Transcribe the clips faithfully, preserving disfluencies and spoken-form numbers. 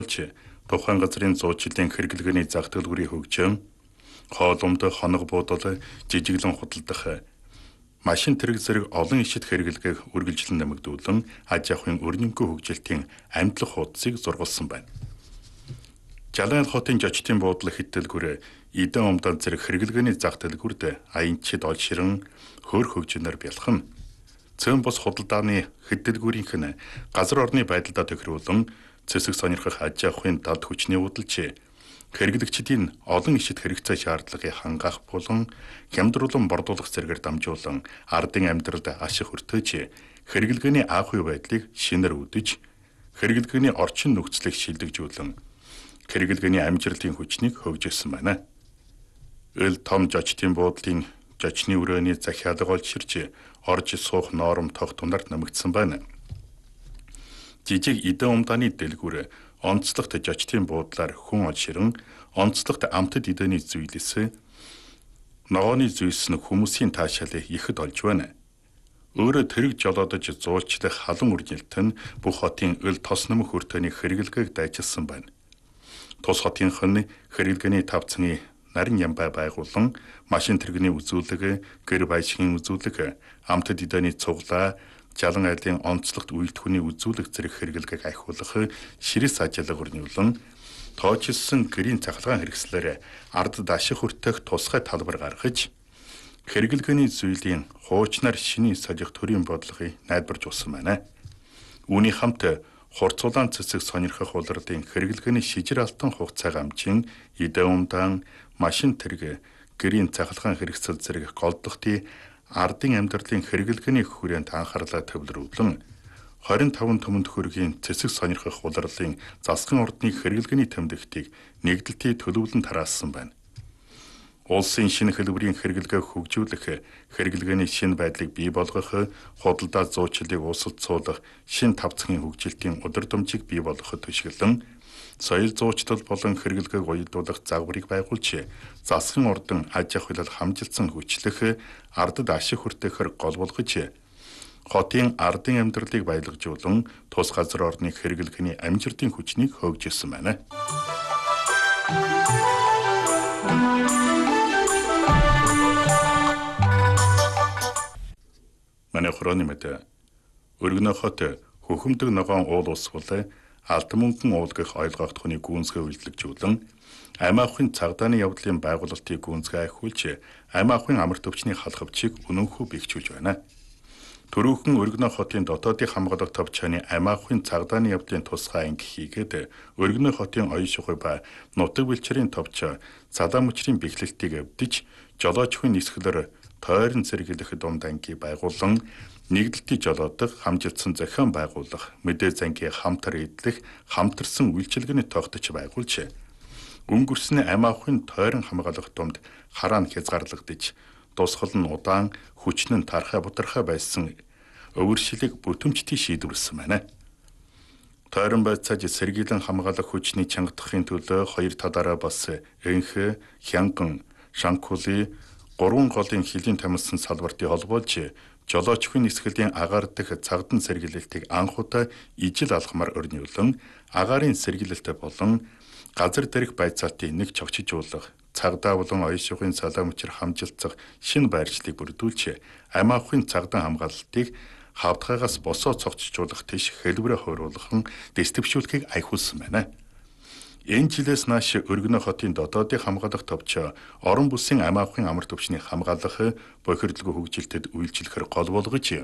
тухайн газрын зуучлалын хэрэглгээний зах төлбөрийн хөгжим, хоолунд хоног буудал, жижиглэн худалдах, машин тэрэг зэрэг олон ишид хэрэглэгээг үргэлжлэн нэмэгдүүлэн аж ахуйн өрнөнгүй хөгжилтийн амьдлах хуудсыг зургуулсан байна. Жалайн хотын жочтын буудлын хэтэлгүүр эдэн умдан зэрэг хэрэглгээний зах төлбөрт аянчид олширан хөр хөгжинээр бялхан. Цөөн бос худалдааны хэтэлгүүрийнх нь газар орны байдалдаа тохируулан цэсэг сонирхох аж ахуйн далд хүчний удалж хэрэглэгчдийн олон ишид хэрэгцээ шаардлагыг хангах болон хямдруулан бордуулах зэрэгээр дамжуулан ардын амьдралд ашиг хүртэж хэрэглгээний аахуй байдлыг шинээр үдэж хэрэглгээний орчин нөхцөлийг шилжүүлэн хэрэглгээний амжилтын хүчнийг хөгжүүлсэн байна. Ил том жочтын буудлын жочны өрөөний захиалга олширч орж суух норм тогт тундарт нэмэгдсэн байна. Жижиг эдэн умдааны дэлгүүр онцлогт жочтын буудлаар хүн олширан онцлогт амтд эдэний зүйлээс ногооны зүйлс нь хүмүүсийн таашаалыг ихэд олж байна. Өөрө тэрэг жолоодож зуулчлах халан үржилт нь бүх хотын ил тос нэмэх хүртээний хэрэглэгээг дайчилсан байна. Тус хотынх нь хэрэглгээний тавцны нарийн ямбай байгуулан машин тэрэгний үзүүлэг, гэр баяшгийн үзүүлэг, амтд эдэний цуглаа, жалан айлын онцлогт үйлдвэрний үзүүлэг зэрэг хэрэглэгээг ахиулах ширээс ажиллагаа өрнүүлэн тоочилсан гэрийн цахилгаан хэрэгслээр ардд ашиг хүртэх тусгай талбар гаргаж хэрэглгээний зүйлийн хуучнаар шинийн солих төрийн бодлогыг найдварж улсан байна. Үүний хамт хурцуулаан цэцэг сонирхох улирлын хэрэглгээний шижир алтан хугацааг амжин эдэн умдаан, машин тэрэг, гэрийн цахилгаан хэрэгсэл зэрэг голдохтын ардын амьдралын хэрэглгээний хүрээнд анхаарлаа төвлөрүүлэн хорин таван төмөнд хөргийн цэцэг сонирхох улирлын засгийн ордны хэрэглгээний тэмдэгтийг нэгдэлтийн төлөвлөн тараасан байна. Улсын шинэ хэлбэрийн хэрэглэгээ хөгжүүлэх, хэрэглгээний шинэ байдлыг бий болгох, худалдаа зуучлалыг усалцуулах, шинэ тавцгийн хөгжилтийн удирдамжийг бий болгоход түшиглэн соёл зуучлал болон хэрэглэгээг уялдуулах загварыг байгуулж, засгийн ордон аж ахуйлал хамжилсан хүчлэх, ардд ашиг хүртэхээр гол болгож, хотын ардын амьдралыг баялагжуулан тус газар орны хэрэглэгээний амжилтын хүчнийг хөгжүүлсэн байна. Манай хорооны мэд өргөнөө хот хөхөмдөг ногоон уул усвал алт мөнгөн уулгах ойлгогдохны гүнзгий үйлдэлжүүлэн амь ахуйн цагдааны явдлын байгуулалтыг гүнзгий ахиулж амь ахуйн амар төвчний халхавчийг өнөөхөө бэхжүүлж байна. Төрөөхөн өргөнөө хотын дотоодын хамгаалах товчооны амь ахуйн цагдааны явдлын тусгай анги хийгээд өргөнөө хотын оюун шугуй ба нутаг бэлчээрийн товчоо цалаа мөчрийн бэхлэлтийг эвдэж жолоочхын нисгэлээр тойрон зэрэглэх дунд анги байгуулан нэгдэлтийн жолоодох, хамжилтсан зохион байгуулах, мэдээ зангийн хамтар эдлэх, хамтарсан үйлчилгээний тогтож байгуулж, өнгөрсний амь ахуйн тойрон хамгаалах дунд хараа нь хязгаарлагдаж, дусгал нь удаан, хүчин нь тархай бутархай байсан өвөршлийг бүтэмжтэй шийдвэрлсэн байна. Тойрон байцааж сэргийлэн хамгаалах хүчний чангадахын төлөө хоёр талаараа бас энх, хянган, шанкули, гурван голын хилийн тамилсан салбартыг холбоолж, жолоочхын нисгэлийн агаар дэх цагдсан сэргийлэлтийг анхудаа ижил алхмаар өрнүүлэн агаарын сэргийлэлтэй болон газар дээрх байцаалтыг нэг чогчжуулах, цагдаа болон оюун шугуйн цалаа мөчр хамжилцах шинэ байршлыг бүрдүүлж, амь ахуйн цагдаа хамгаалалтыг хавдгаагаас босоо цогцжуулах тийш хэлбэрээ хойруулах дэстөвшүүлэхийг айхуулсан байна. Энэ жилээс нааш өргөнөө хотын дотоодын хамгаалах товчоо орон бүсийн амь ахуйн амар төвчний хамгаалах, бохирдлого хөгжилтэд үйлчлэхээр гол болгож,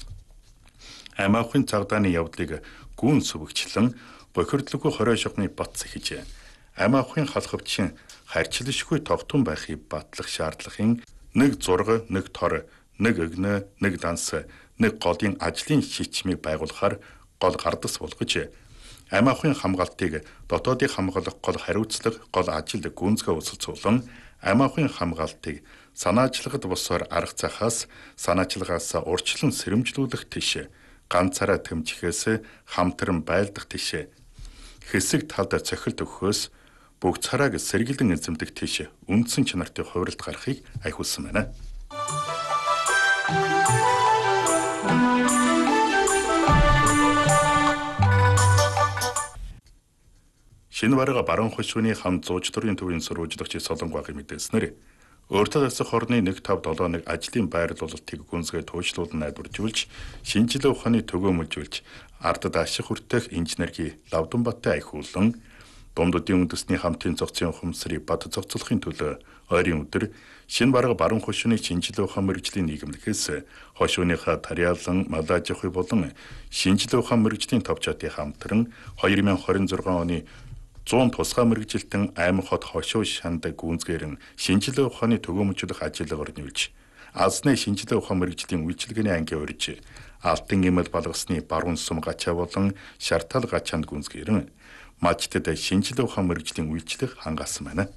амь ахуйн цагдааны явдлыг гүн сүвэгчлэн бохирдлого хорой шогны бат сэхэж, амь ахуйн халхавчин харьцлашгүй тогтун байхыг батлах шаардлагын нэг зураг, нэг тор, нэг өгнө, нэг данс, нэг голын ажлын шичмийг байгуулахаар гол гардас болгож, амь ахуйн хамгаалтыг дотоодын хамгаалах гол хариуцлага, гол ажил гүнзгий усалцуулан амь ахуйн хамгаалтыг санаачлагад босоор арга цахаас санаачлагаас урьдчилан сэрэмжлүүлэх тийш ганцаараа тэмжихээс хамтран байлдах тийш хэсэг талд цохилт өгөхөөс бүх царааг сэргийлэн эзэмдэх тийш үндсэн чанартай хувиралт гарахыг айхуулсан байна. Шинэ бараг баруун хошууны хам зууч дурын төвийн сурвалжлагч Солонгогийн мэдээснээр өөртөө засах хорны нэг тавд долоо нэг ажлын байрлуулалтыг гүнзгий туйшлуулан найдваржуулж, шинжилгээ ухааны төгөөмөлжүүлж, ардад ашиг хүртэх инженерийн Лавданбаттай ахиулан Дундуудын үндэсний хамтын цогцын ухамсарыг бат зохицуулахын төлөө ойрын өдөр шинэ бараг баруун хошууны шинжилгээ ухаан мэргэжлийн нийгэмлэгээс хошууныхаа Тарьяалан, Малажихуй болон шинжилгээ ухаан мэргэжлийн товчоотын хамтран две тысячи двадцать шесть оны зуун тусгай мэргэжилтэн аймаг хот хошуу шанд гүнзгийрэн шинжилгээ ухааны төгөөмөлжүүлэх ажлыг орнуулж, Азны шинжилгээ ухаан мэргэжлийн үйлчилгээний ангийн урьж, Алтан эмэл балгасны баруун сум гачаа болон Шартал гачаанд гүнзгийрэн мачтад шинжилгээ ухаан мэргэжлийн үйлчлэх хангасан байна.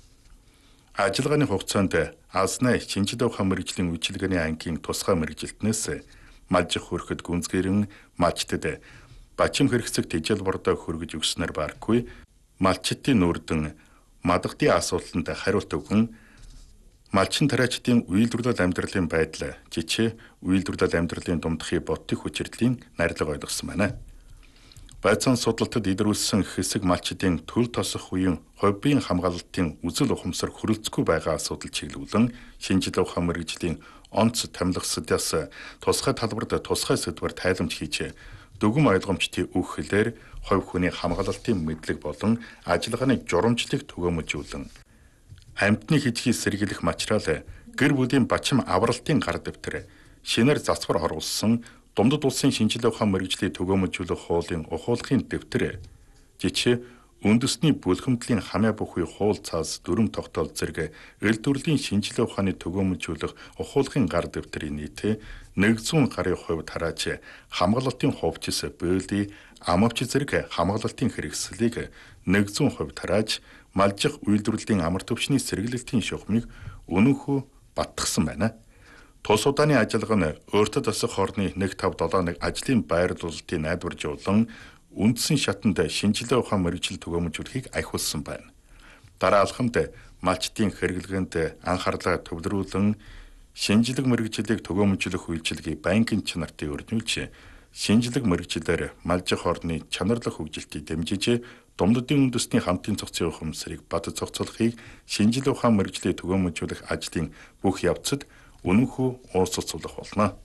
Ажиллагааны хугацаанд Азны шинжилгээ ухаан мэргэжлийн үйлчилгээний ангийн тусгай мэргэжилтнээс малжих хүрэхэд гүнзгийрэн мачтад бачим хэрэгцэг тэжээл бордоо хөргөж өгснөр баргүй малчтын нүрдэн мадагдын асуултанд хариулт өгөн малчин тариачдын үйлдвэрлэл амьдралын байдал жичээ үйлдвэрлэл амьдралын думдахын боттой хүчирдлийн нарилга ойлгосон байна. Байцаан судалтад илрүүлсэн хэсэг малчдын төл тосох үеийн хоббийн хамгаалалтын үзэл ухамсар хүрэлцэхгүй байгаа асуудал чиглүүлэн шинжилгээ ухаан мэргэжлийн онц томилгосдоос тусгай талбарт тусгай сэдвээр тайламж хийж дүгм ойлгомжтой үг хэлээр хувь хүний хамгаалалтын мэдлэг болон ажиллагааны журамжлыг төгөөмөлжүүлэн амьтны хичгийг сэргийлэх материал гэр бүлийн бачим авралтын гар дэвтэр шинээр засвар оруулсан Дундад улсын шинжилгээ ухаан мэргэжлийн төгөөмөлжүүлэх хуулийн ухуулгын дэвтэр жишээ үндэсний бүлхэмдлийн хамаа бүхий хуул цаас дүрм тогтоол зэрэг эл төрлийн шинжилгээ ухааны төгөөмөлжүүлэх ухуулгын гар дэвтрийн нийт нэгдсэн гарын хувьд тарааж хамгаалалтын хувьчис бөөлий амавч зэрэг хамгаалалтын хэрэгслийг нэгдсэн хувьд тарааж малжих үйлдвэрлэлийн амар төвчний сэргийлэлтийн шугамыг өнөөхөө баттгсан байна. Тус удааны ажиллагаа нь өөртөө засах хорны нэг тавд долоо нэг ажлын байрлуулалтын найдваржуулан үндсэн шатанд шинжилгээ ухаан мэргэжил төгөөмөлжүүлэхийг ахиулсан байна. Дараалхамд малчтын хэрэглэгэнд анхаарлаа төвлөрүүлэн шинжилгээ мэргэжилийг төгөөмөлжүүлэх үйлчилгээг банкын чанартай өрнүүлж, шинжилгээ мэргэжилээр малжих хорны чанарлах хөгжилтийг дэмжиж, Дундадын үндэсний хамтын цогцын ухамсарыг бат зохицуулахыг шинжилгээ ухаан мэргэжлийн төгөөмөлжүүлэх ажлын бүх явцад өнөөхөө уулзуулах болно.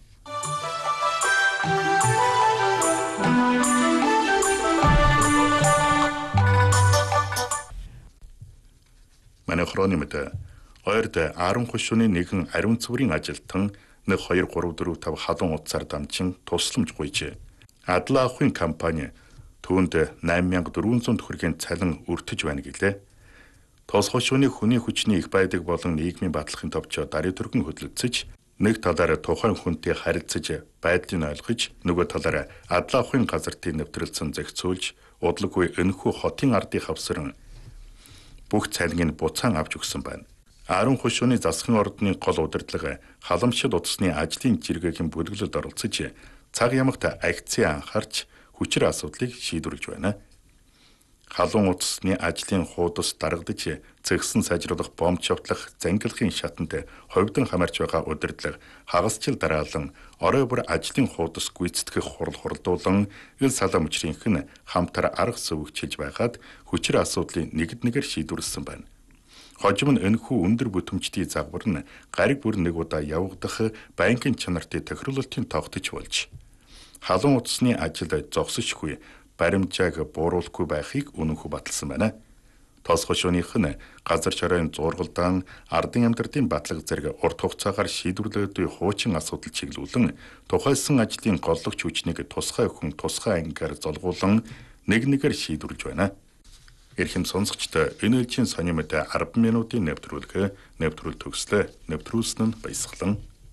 Манай хроны мэт ойрд Аран хошууны нэгэн ариун цэврийн ажилтан нэг хоёр гурав дөрөв тав халуун утсаар дамжин тусламж гуйж Адлаа авахын компани түүнд найман мянга дөрвөн зуун төгрөгийн цалин өртөж байна гэлээ. Тос хошууны хүний хүчний их байдаг болон нийгмийн баталгын товчоо даруй төргөн хөдлөлцөж нэг талаараа тухайн хүнтэй харилцаж байдлыг ойлгож нөгөө талаараа Адлаа авахын газартын нэвтрэлцэн зохицуулж удалгүй энэхүү хотын ардын хавсаран бүх цалиныг буцаан авч өгсөн байна. Аран хошууны засгийн ордны гол удирдлага халамжид утасны ажлын жиргэгийн бүлэглэлд оролцож цаг ямагт акцийн анхаарч хүчээр асуудлыг шийдвэрлэж байна. Халуун утасны ажлын хуудас дарагдж зэгсэн сайжруулах бомб шавтлах зангилахын шатанд ховдон хамаарч байгаа удирдлага хагасчил дараалан орой бүр ажлын хуудас гүйцэтгэх хурал хуралдуулан ил салаа мөчрийнх нь хамтар арга зөвөгчилж байгаад хүчээр асуудлыг нэгд нэгээр шийдвэрлсэн байна. Хожим нь энэхүү өндөр бүтэмжтийн загвар нь гариг бүр нэг удаа явагдах банкын чанартай тохируулалтын тогтож болж халуун утасны ажил зогсошгүй баримжааг бууруулахгүй байхыг өнөөхөө баталсан байна. Тос хошууных нь газар чоройн зургалдаан ардын амьдралын батлага зэрэг урт хугацаагаар шийдвэрлэгдэх хуучин асуудал чиглүүлэн тухайсан ажлын голлогч хүчнийг тусгай хүн тусгай ангиар золгуулан нэг нэгээр шийдвэрлэж байна. Эрхэм сонсогчдоо энэ үеийн сони мэт арван минутын нэвтрүүлэг нэвтрүүл төгслөө. Нэвтрүүлсэн нь баясгалан.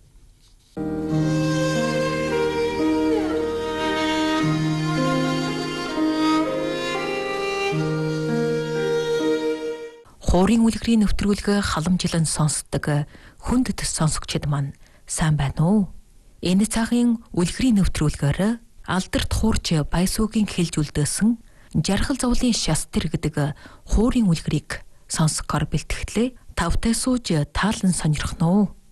Хуурийн үлгэрийн нэвтрүүлэг халамжилан сонсдог хүнд сонсогчид маань сайн байна уу? Энэ цагийн үлгэрийн нэвтрүүлгээр алдарт хуурч Баясуугийн хэлж үлдээсэн жаргал зовлын шастер гэдэг хуурийн үлгэрийг сонсохоор бэлтгэлээ. Тавтай сууж таалан сонирхно уу?